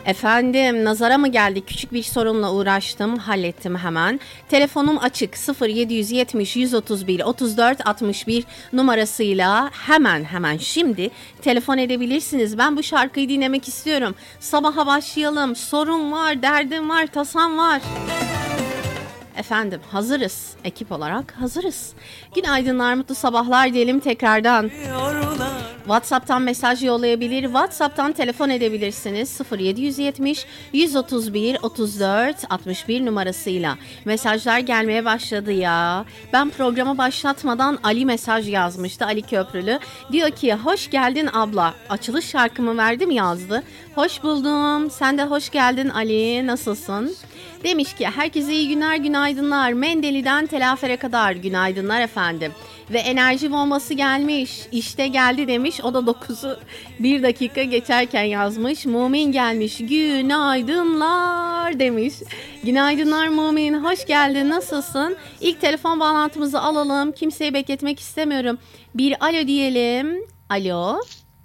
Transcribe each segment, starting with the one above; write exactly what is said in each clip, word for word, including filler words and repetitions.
Efendim, nazara mı geldik? Küçük bir sorunla uğraştım, hallettim hemen. Telefonum açık, sıfır yedi yetmiş yüz otuz bir otuz dört altmış bir numarasıyla hemen hemen şimdi telefon edebilirsiniz. Ben bu şarkıyı dinlemek istiyorum. Sabaha başlayalım. Sorun var, derdim var, tasam var. Efendim, hazırız. Ekip olarak hazırız. Günaydınlar, mutlu sabahlar diyelim tekrardan. WhatsApp'tan mesaj yollayabilir, WhatsApp'tan telefon edebilirsiniz. sıfır yedi yetmiş yüz otuz bir otuz dört altmış bir numarasıyla. Mesajlar gelmeye başladı ya. Ben programa başlatmadan Ali mesaj yazmıştı, Ali Köprülü. Diyor ki, hoş geldin abla. Açılış şarkımı verdim yazdı. Hoş buldum. Sen de hoş geldin Ali. Nasılsın? Demiş ki, herkese iyi günler, günaydınlar. Mendeli'den Telafer'e kadar günaydınlar efendim. Ve enerji bombası gelmiş. İşte geldi demiş. O da dokuzu bir dakika geçerken yazmış. Mumin gelmiş. Günaydınlar demiş. Günaydınlar Mumin. Hoş geldin. Nasılsın? İlk telefon bağlantımızı alalım. Kimseyi bekletmek istemiyorum. Bir alo diyelim. Alo.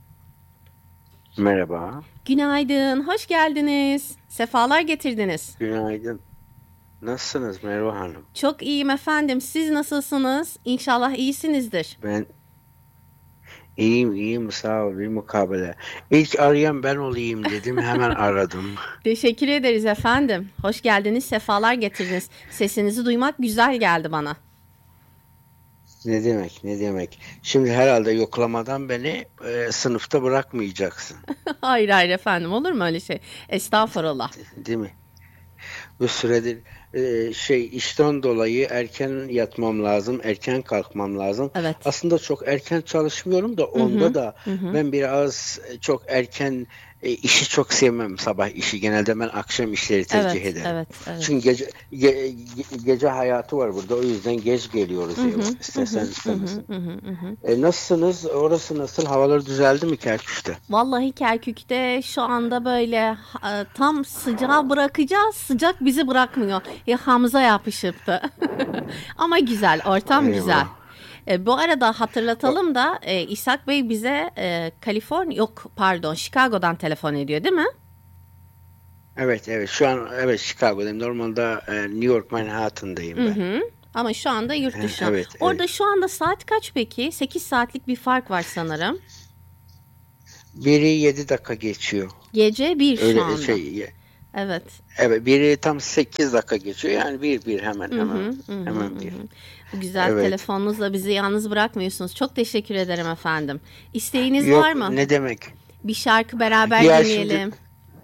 Merhaba. Günaydın. Hoş geldiniz. Sefalar getirdiniz. Günaydın. Nasılsınız Merve Hanım? Çok iyiyim efendim. Siz nasılsınız? İnşallah iyisinizdir. Ben iyiyim iyiyim sağ ol bir mukabele. İlk arayan ben olayım dedim hemen aradım. Teşekkür ederiz efendim. Hoş geldiniz, sefalar getirdiniz. Sesinizi duymak güzel geldi bana. Ne demek ne demek. Şimdi herhalde yoklamadan beni e, sınıfta bırakmayacaksın. Hayır hayır efendim, olur mu öyle şey? Estağfurullah. Değil mi? Bu süredir e, şey işten dolayı erken yatmam lazım, erken kalkmam lazım. Evet. Aslında çok erken çalışmıyorum da onda Hı-hı. da Hı-hı. ben biraz çok erken e, işi çok sevmem, sabah işi. Genelde ben akşam işleri tercih Evet, ederim. evet, evet. Çünkü gece ge, gece hayatı var burada. O yüzden geç geliyoruz Hı-hı. eve. İstersen Hı-hı. istemezsin. Hı-hı. Hı-hı. E, nasılsınız? Orası nasıl? Havalar düzeldi mi Kerkük'te? Vallahi Kerkük'te şu anda böyle e, tam sıcağı bırakacağız. Sıcak bizi bırakmıyor. Yakamıza yapışıptı. Ama güzel, ortam Eyvah. güzel. E, bu arada hatırlatalım da e, İshak Bey bize e, Kaliforniya, yok pardon Chicago'dan telefon ediyor değil mi? Evet evet şu an evet Chicago'dayım. Normalde e, New York Manhattan'dayım Hı ben. hı. Ama şu anda yurt dışına. Evet Orada evet. şu anda saat kaç peki? sekiz saatlik bir fark var sanırım. Biri yedi dakika geçiyor. Gece bir şu Öyle anda. şey Evet. evet biri tam sekiz dakika geçiyor. Yani bir bir hemen Hı hemen hı, hı hı, hemen hı bir. hı. Bu güzel Evet. telefonunuzla bizi yalnız bırakmıyorsunuz. Çok teşekkür ederim efendim. İsteğiniz var Yok mı? ne demek? Bir şarkı beraber Ya şimdi dinleyelim.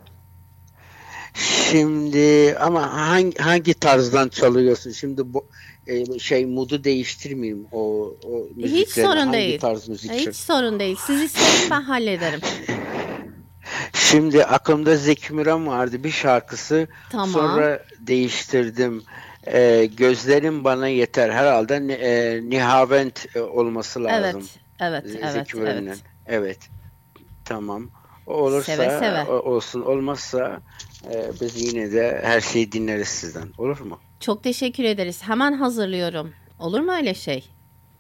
şimdi ama hangi hangi tarzdan çalıyorsun? Şimdi bu e, şey modu değiştirmeyeyim o o Hiç müziklerle sorun hangi değil. tarz müzik Hiç çal? sorun değil. Siz isteyin, ben hallederim. Şimdi aklımda Zeki Müren vardı bir şarkısı. Tamam. Sonra değiştirdim. Ee, gözlerim bana yeter. Herhalde Ni- e, Nihavent e, olması lazım. Evet. Evet. Z- Evet. Zeki Müren'in. Evet. Evet. Tamam. O Seve olursa seve. o- olsun. Olmazsa e, biz yine de her şeyi dinleriz sizden. Olur mu? Çok teşekkür ederiz. Hemen hazırlıyorum. Olur mu öyle şey?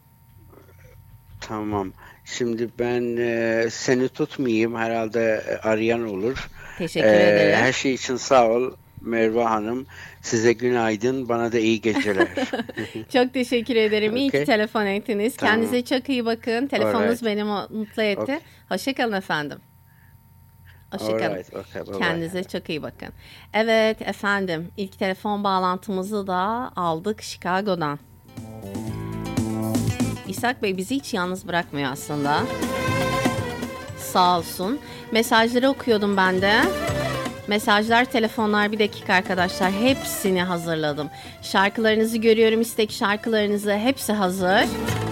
Tamam. Şimdi ben e, seni tutmayayım. Herhalde e, arayan olur. E, Teşekkür ederim. her şey için sağ ol Merve Hanım. Size günaydın. Bana da iyi geceler. Çok teşekkür ederim. İyi ki Okay. telefon ettiniz. Tamam. Kendinize çok iyi bakın. Telefonunuz Alright. beni mutlu etti. Okay. Hoşçakalın efendim. Hoşçakalın. Alright. Okay. Bye bye. Kendinize çok iyi bakın. Evet efendim, ilk telefon bağlantımızı da aldık Chicago'dan. İshak Bey bizi hiç yalnız bırakmıyor aslında. Sağ olsun. Mesajları okuyordum ben de. Mesajlar, telefonlar, bir dakika arkadaşlar. Hepsini hazırladım. Şarkılarınızı görüyorum, istek şarkılarınızı, hepsi hazır.